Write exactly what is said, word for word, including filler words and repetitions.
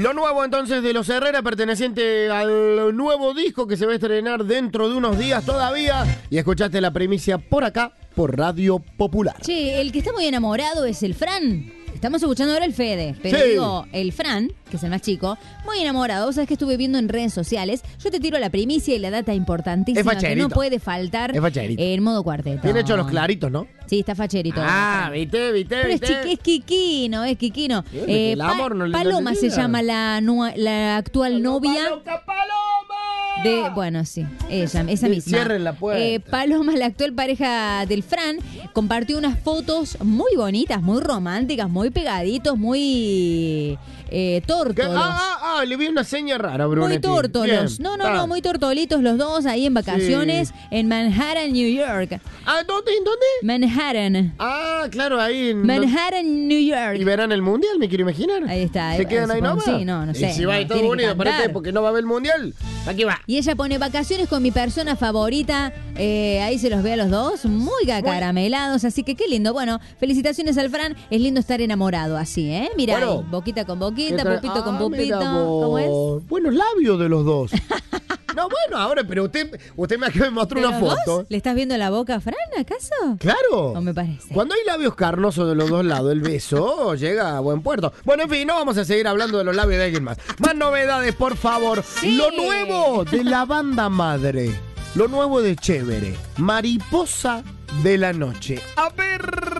Lo nuevo entonces de Los Herrera, perteneciente al nuevo disco que se va a estrenar dentro de unos días todavía. Y escuchaste la primicia por acá, por Radio Popular. Che, el que está muy enamorado es el Fran. Estamos escuchando ahora el Fede, pero Sí. digo, el Fran, que es el más chico, muy enamorado. Vos sabés que estuve viendo en redes sociales. Yo te tiro la primicia y la data importantísima Es que facherito. no puede faltar Es facherito. en modo cuarteto. Tiene hecho los claritos, ¿no? Sí, está facherito. Ah, Fran. viste, viste, Pero es, viste. chiqui, es Quiquino, es Quiquino. Bien, Eh, el Pa- amor no le Paloma da se idea. llama la, nua- la actual novia ¡Loca, Paloma! de... Bueno, sí, ella, esa Sí, misma. cierren la puerta. Eh, Paloma, la actual pareja del Fran, compartió unas fotos muy bonitas, muy románticas, muy pegaditos, muy eh, ¿Qué? tórtolos. Ah, ah, ah, le vi una seña rara, Muy Brunetti. tórtolos. Bien. No, no, Ah. no, muy tortolitos los dos ahí en vacaciones en Manhattan, New York. Ah, ¿dónde? ¿En dónde? Manhattan. Ah, claro, ahí en... Manhattan, New York. ¿Y verán el mundial? Me quiero imaginar. Ahí está. ¿Se eh, quedan ahí supongo- nomás? Sí, no, no sé. Y si va a no, Estados tiene que Unidos, cantar. parece, porque no va a haber el mundial. Aquí va. Y ella pone vacaciones con mi persona favorita. Eh, ahí se los ve a los dos, muy caramelados. Así que qué lindo. Bueno, felicitaciones al Fran. Es lindo estar enamorado así, ¿eh? Mira, Bueno. ahí, boquita con boquita, ¿Qué trae? pupito con Ah, pupito. mira ¿Cómo es? vos. Buenos labios de los dos. No, bueno, ahora, pero usted, usted me acaba de mostrar ¿De una los foto. dos? ¿Le estás viendo la boca a Fran, acaso? Claro. No me parece. Cuando hay labios carnosos de los dos lados, el beso llega a buen puerto. Bueno, en fin, no vamos a seguir hablando de los labios de alguien más. Más novedades, por favor. Sí. Lo nuevo de la banda madre. Lo nuevo de Chévere. Mariposa de la noche. A ver.